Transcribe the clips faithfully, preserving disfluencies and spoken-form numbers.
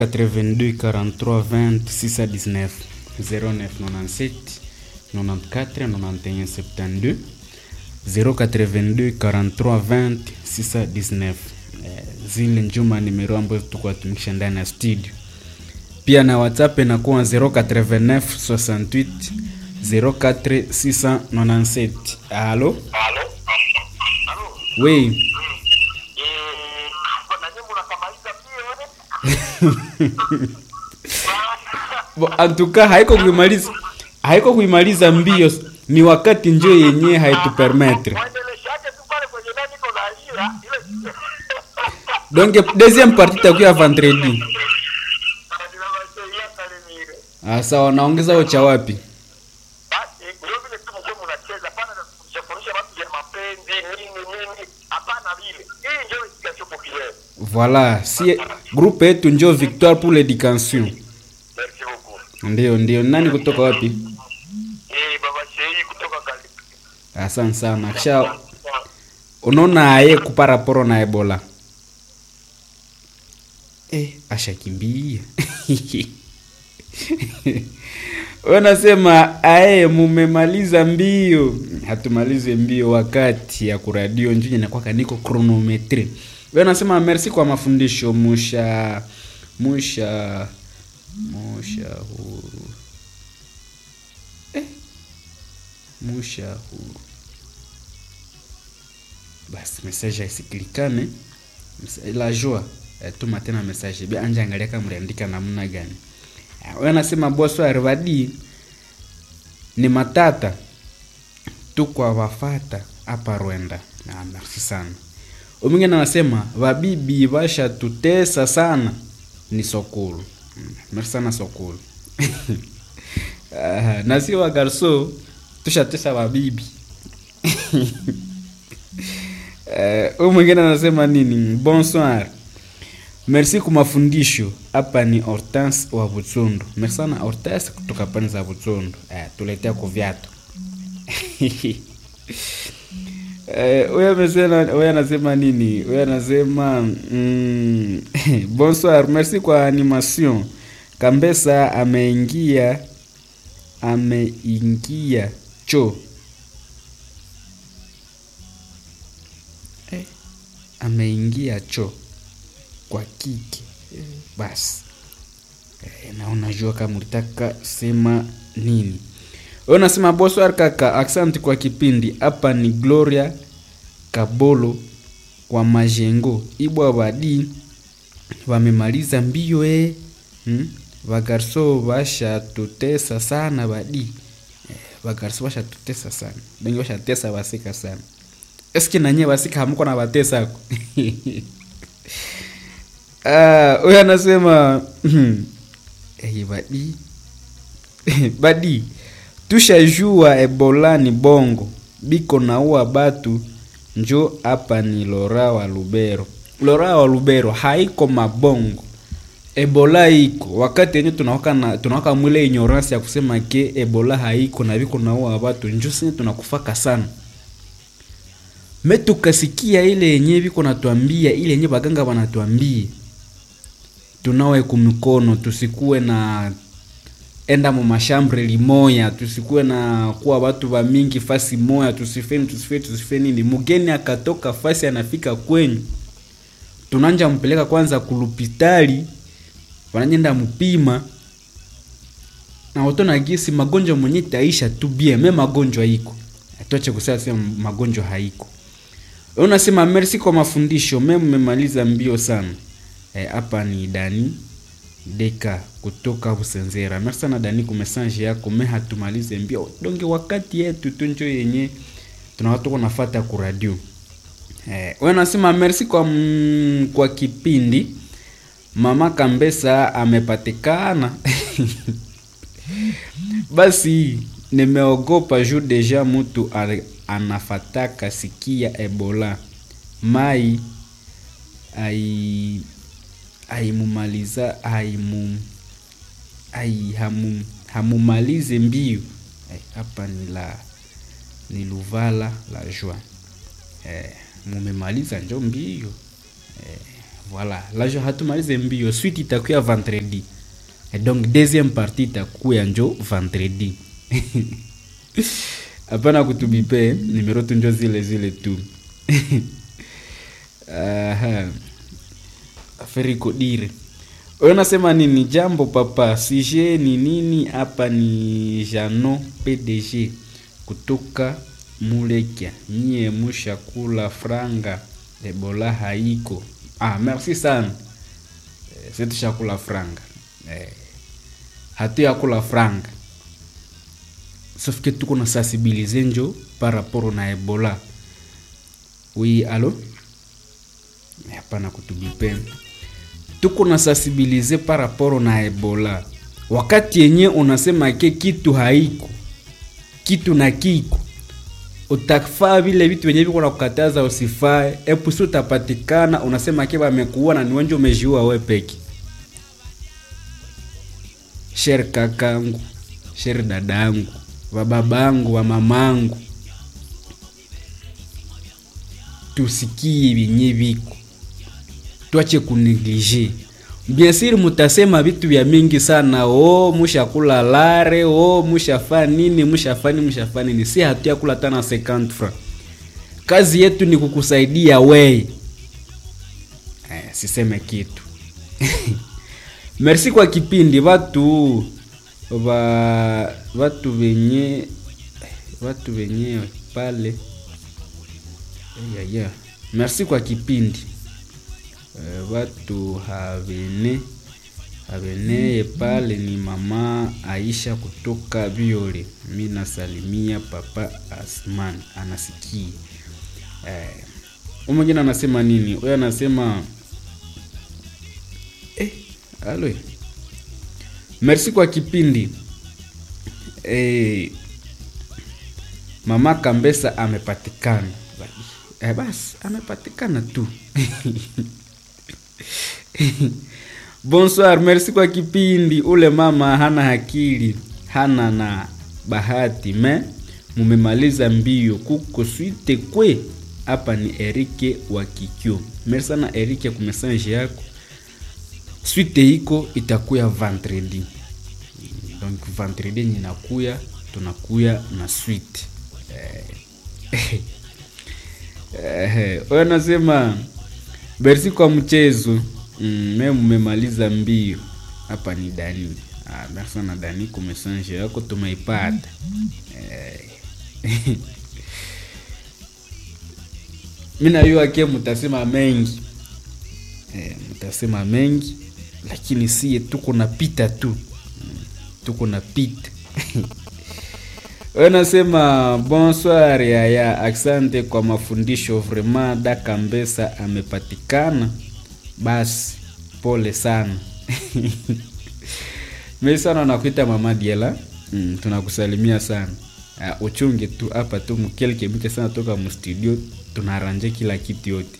quatre-vingt-deux quarante-trois vingt six cent dix-neuf zéro neuf quatre-vingt-dix-sept quatre-vingt-quatorze quatre-vingt-onze soixante-douze zéro quatre-vingt-deux quarante-trois vingt six cent dix-neuf. Zile njuma nimero ambazo tukua tumikisha ndani ya studio. Pia na WhatsApp inakuwa zero eight nine sixty-eight zero four six nine seven. Allo? Allo? Allo? Oui. Eh, kuna nyimbo na kamaliza pia. Bo, antuka haiko kuimaliza. Haiko kuimaliza mbio, ni wakati njoo yenyewe haitupermettre. Donc deuxième partie itakuwa vendredi. Ah, sawa, naongeza ocha wapi? Voilà, si groupe yetu njoo Victoire pour l'éducation. Merci beaucoup. Ndio, ndio, nani kutoka wapi? Eh, baba Shei kutoka Kali. Asante sana. Kisha unaona aye kupara poro na Ebola. Eh, ashakimbia. Wanasema ae mumemaliza mbio. Hatumalize mbio wakati ya kuradio njunye na kwa kaniko chronometri. Wanasema merci kwa mafundisho musha musha musha huru. Eh. Musha huru. Basi message isiklikane. La joie. Tuma tena message. Bia anja angalia kama mliandika namna gani. Wanasema boso arvadi ni matata tu kwa wafata hapa Rwanda. Na merci sana. Umingine anasema wabibi basha tutesa sana ni Sokulu. Merci sana Sokulu. uh, na si wa garso tushatesa wabibi. uh, Umingine anasema nini? Bonsoir. Merci kwa mafundisho. Hapa ni Hortense wa Butsondo. Merci sana Hortense kutoka pande za Butsondo. Eh, tuletea kwa viatu. Eh, wewe amesema wewe anasema nini? Wewe anasema mm, bonsoir, merci kwa animation. Kambesa ameingia ameingia cho. Eh, ameingia cho kwa kiki. Eh, basi. Eh, na unajua kama ulitaka sema nini? Unasema bonsoir kaka, asante kwa kipindi. Hapa ni Gloria Kabolo kwa Majengo. Ibwa badi wamemaliza mbio eh. Hmm? Wagarso basha tutesa sana badi. Eh, wagarso basha tutesa sana. Bengi basha tesa basika sana. Eske nanye basika hamuko na batesa yako. Ah, uh, wewe anasema eh badi. Badi tushajua Ebola ni bongo. Biko naua batu njo hapa ni Lora wa Lubero. Lora wa Lubero haiko mabongo. Ebola iko. Wakati yenye tunawaka na tunawaka mwile ignorance ya kusema ke Ebola haiko na biko naua batu njo sisi tunakufaka sana. Metu kasikia ile yenye biko natuambia, ile yenye baganga banatuambia. Tunawe kumikono, tusikuwe na enda mu mashambre limoya, tusikuwe na kuwa watu wa mingi fasi moya, tusifeni tusifeni tusifeni ni mugeni akatoka fasi anafika kwenyu. Tunanja mpeleka kwanza kulupitali, wananyenda mpima. Na utona gisi magonjwa mwenye taisha tu bie, me magonjwa iko. Atuache kusema sema magonjwa haiko. Unasema merci kwa mafundisho, meme mmemaliza mbio sana. Hapa e, ni Dani Deka kutoka Busenzera. Merci sana Dani kwa message yako. Me hatumalize mbio. Donge wakati yetu tunjo yenye tunawatoka nafuata ku radio. Eh, wewe unasema merci kwa mm, kwa kipindi. Mama Kambesa amepatikana. Basi nimeogopa juu deja mtu anafataka sikia Ebola. Mai ai ai mumaliza ai mum ai hamu hamumalize mbio. Hapa ni la ni Luvala la Joie. Eh, mumemaliza njo mbio. Eh, Voilà, la jo hatumalize mbio, suite itakuya vendredi. Et donc deuxième partie itakuya njo vendredi. Hapana kutubipe, numero tu njo zile zile tu. Aha. Aferi kodire. Wewe unasema nini? Jambo papa, sije ni nini hapa? Ni Jano P D G kutoka Mulekia. Nyie musha kula franga, Ebola haiko. Ah, merci sana. Eh, setu shakula franga. Eh, hatu ya kula franga. Sauf que tuko na sensibiliser njo par rapport na Ebola. Oui, allo? Hapana kutubipe. Tuko na sensibiliser par rapport na Ebola. Wakati yenye unasema ke kitu haiko, kitu na kiko, utakfaa vile vitu wenye viko na kukataza usifae, epusi utapatikana unasema ke bamekuwa na niwenjo umejiua wewe peke. Sher kakangu, sher dadangu, wa babangu, wa mamangu, tusikie binye biko, tuache kuneglige. Bien sûr mutasema vitu vya mingi sana, oh musha kula lare, oh musha fa nini, musha fa nini, musha fa nini. Si hatu ya kula tana cinquante francs. Kazi yetu ni kukusaidia wewe. Eh, siseme kitu. Merci kwa kipindi watu wa watu wenye watu wenye pale. Yeah, yeah. Merci kwa kipindi. Uh, watu havene havene pale ni mama Aisha kutoka Biole. Mimi nasalimia papa Asman anasikia. Eh, uh, mwingine anasema nini? Wewe anasema eh alo. Merci kwa kipindi. Eh, mama Kambesa amepatikana. Eh basi amepatikana tu. Bonsoir, merci kwa kipindi. Ule mama hana akili, hana na bahati, me mumemaliza mbio kuko suite kwe. Hapa ni Erike wa Kikyo. Merci sana Erike kwa message yako. Suite iko itakuya vendredi. Donc vendredi ninakuya, tunakuya na suite. Eh. Eh, wewe unasema merci kwa mchezo. Mm, mimi mmemaliza mbio. Hapa ni Dani. Ah, merci na Dani kwa message yako tumeipata. Eh. Mimi na yeye yake mtasema mengi. Eh, mtasema mengi lakini si tuko napita tu. Tuko napita. Wewe nasema bonsoir ya ya asante kwa mafundisho vraiment da Kambesa amepatikana. Basi pole sana. Mimi sana nakuita mama Diela. Mm, tunakusalimia sana. Uh, uchunge tu hapa tu mkelke mke sana toka mu studio tunaranje kila kitu yote.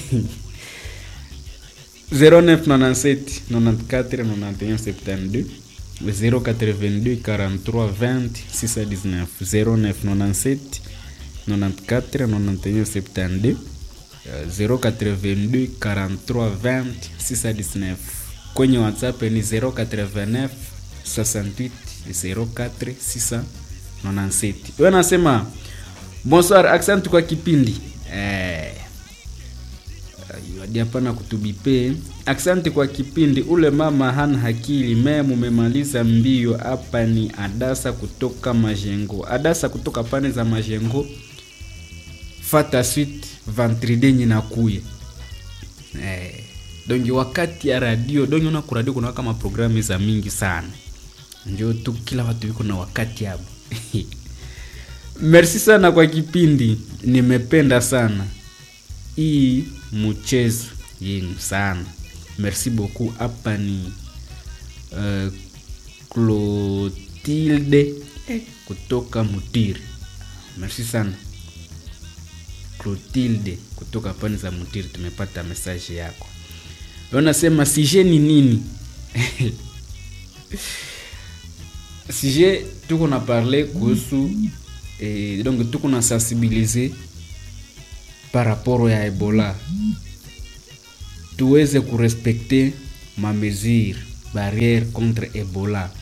zero neuf nonante-sept nonante-quatre nonante-un soixante-douze zero quatre-vingt-deux quarante-trois vingt six cent dix-neuf zero neuf nonante-sept nonante-quatre nonante-un soixante-douze zero quatre-vingt-deux quarante-trois vingt six cent dix-neuf. Kwenye WhatsApp ni zero quatre-vingt-neuf soixante-huit zero quatre six cent nonante-sept. Wewe nasema bonsoir, accent kwa kipindi. Eh Ayo hapana kutubipe. Asante kwa kipindi. Ule mama hana hakili, meme mumemaliza mbio. Hapa ni Adasa kutoka Majengo. Adasa kutoka pande za Majengo. Fata suite vendredi ninakuya. Eh, dongi wakati ya radio, dongi una ku radio kuna kama programu za mingi sana. Ndio tu kila watu wiko na wakati hapo. Merci sana kwa kipindi. Nimependa sana hii mchezo yenu sana. Merci beaucoup. Hapa ni uh, Clotilde eh, kutoka Mutiri. Merci sana Clotilde kutoka pande za Mutiri, tumepata message yako. Unasema sije ni nini? Sije tuko na parler kuhusu eh, donc tuko na sensibiliser par rapport ya Ebola. tuweze kurespecte ma mesure barrière contre Ebola.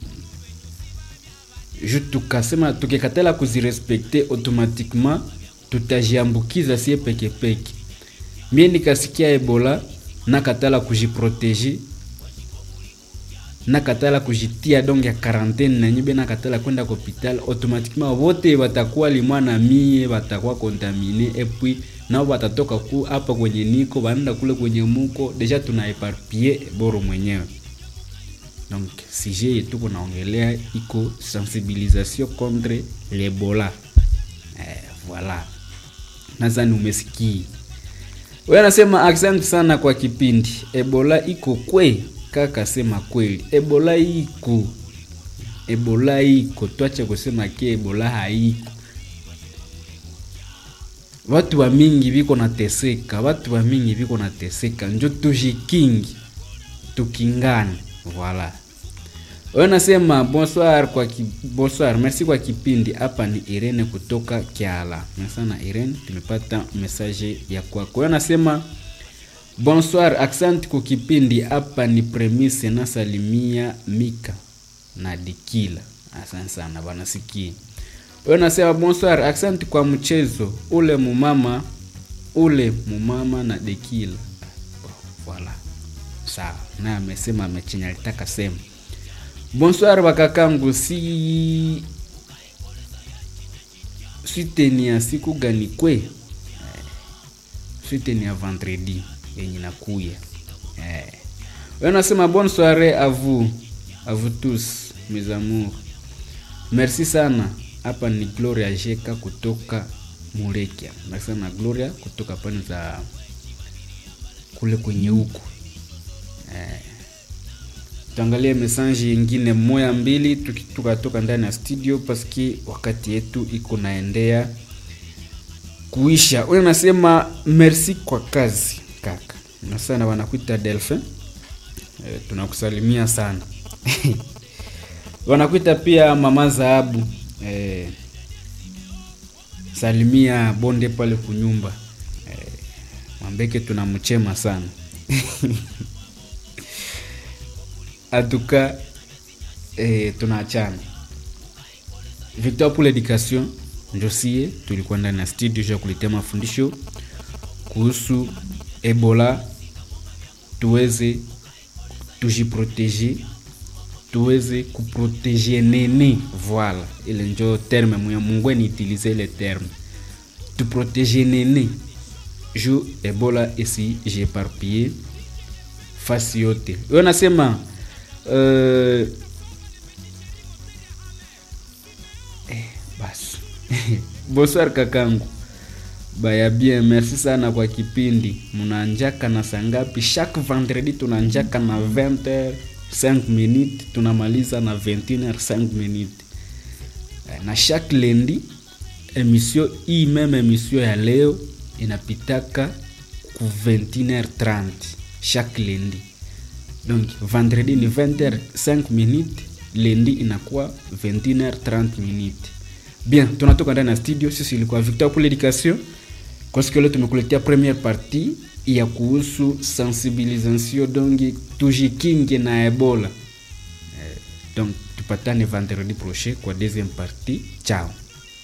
Je tukasema tukikatala kuzirespecte automatiquement tutajiambukiza sie peke peke. Mie nikasikia Ebola nakatala kujiproteger, nakatala kujitia donc ya quarantaine na nyibe nakatala kwenda kwa hospital, automatiquement wote watakuwa limwa na mie watakuwa contaminer et puis nao watatoka ku hapa kwenye niko wanaenda kule kwenye muko deja tunaeparpiller boro mwenyewe. Donc sujet yetu kunaongelea iko sensibilisation contre l'Ebola. Eh, voilà. Nadhani umesikia. Wewe anasema asante sana kwa kipindi. Ebola iko kwe, kaka sema kweli. Ebola iko. Ebola iko. Tuache kusema ke Ebola haiko. Watu wa mingi biko nateseka, watu wa mingi biko nateseka. Njo tujikingi, tukingane. Voilà. Wewe nasema bonsoir kwa ki, bonsoir, merci kwa kipindi. Hapa ni Irene kutoka Kiala. Nasana Irene, tumepata message ya kwako. Wewe nasema bonsoir, accent kwa kipindi. Hapa ni Premise na salimia Mika na Dikila. Asante sana bana sikia. Wewe nasema bonsoir, accent kwa mchezo ule mumama ule mumama na Dikila. Voilà. Sawa, na amesema amechenya alitaka sema. Bonsoir bakakangu, si siteni ya siku gani kwe? Siteni ya vendredi yenye nakuya. Eh. Wewe nasema bonne soirée à vous, à vous tous mes amours. Merci sana. Hapa ni Gloria Jeka kutoka Murekia. Merci sana Gloria kutoka pande za kule kwenye huko. Eh. Tuangalie message nyingine moja mbili tukatoka ndani ya studio paski wakati yetu iko naendea kuisha. Wewe unasema merci kwa kazi kaka. Na sana wanakuita Delphin. E, tunakusalimia sana. Wanakuita pia mama Zahabu. E, salimia bonde pale kunyumba. E, mwambeke tunamchema sana. Atuka eh, tunaachana. Victor pour l'éducation, njosie tulikuwa ndani ya studio ya kuletea mafundisho kuhusu Ebola, tuweze tujiproteger, tuweze kuproteger nene. Voilà, ile njo terme mwa Mungu ni utiliser le terme. Tu protéger nene. Jo Ebola ici j'ai éparpillé face yote. Wewe nasema Uh, eh, basi. Bonsoir kakangu. Baya bien, merci sana kwa kipindi. Mnanjaka na sangapi? Chaque vendredi tunanjaka na vingt heures cinq minutes, tunamaliza na vingt et une heures cinq minutes. Na chaque lundi émission hii même émission ya leo inapitaka ku vingt et une heures trente chaque lundi. Donc vendredi ni vingt heures cinq minutes, lundi inakuwa vingt et une heures trente minutes. Bien, tunatoka ndani ya studio. Sisi ilikuwa Victor pour l'éducation. Kwa siku leo tumekuletea première partie ya kuhusu sensibilisation donc tujikinge na Ebola. Donc tupatane vendredi prochain kwa deuxième partie. Ciao.